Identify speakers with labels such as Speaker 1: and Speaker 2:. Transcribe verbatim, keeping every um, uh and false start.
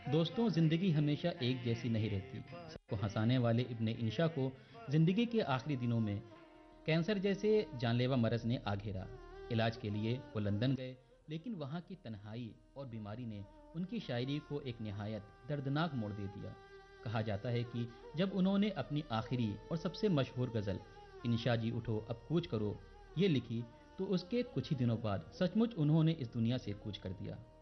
Speaker 1: दोस्तों, ज़िंदगी हमेशा एक जैसी नहीं रहती। सबको हंसाने वाले इब्ने इंशा को ज़िंदगी के आखिरी दिनों में कैंसर जैसे जानलेवा मरज ने आ घेरा। इलाज के लिए वो लंदन गए, लेकिन वहाँ की तन्हाई और बीमारी ने उनकी शायरी को एक निहायत दर्दनाक मोड़ दे दिया। कहा जाता है कि जब उन्होंने अपनी आखिरी और सबसे मशहूर गज़ल इंशा जी उठो अब कूच करो ये लिखी, तो उसके कुछ ही दिनों बाद सचमुच उन्होंने इस दुनिया से कूच कर दिया।